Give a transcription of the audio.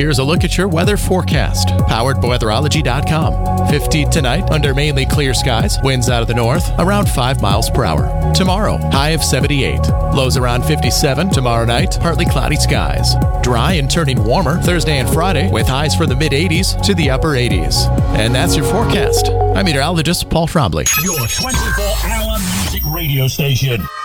Here's a look at your weather forecast, powered by weatherology.com. 50 tonight under mainly clear skies, winds out of the north, around 5 miles per hour. Tomorrow, high of 78. Lows around 57 tomorrow night, partly cloudy skies. Dry and turning warmer Thursday and Friday, with highs from the mid-80s to the upper 80s. And that's your forecast. I'm meteorologist Paul Trombley. Your 24-hour music radio station.